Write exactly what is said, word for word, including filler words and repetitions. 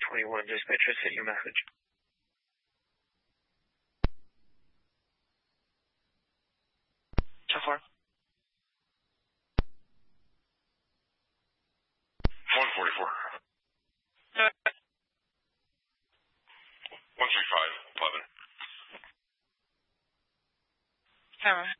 twenty-one. Dispatcher, sent your message. So far? one forty-four. one three five, eleven. Camera.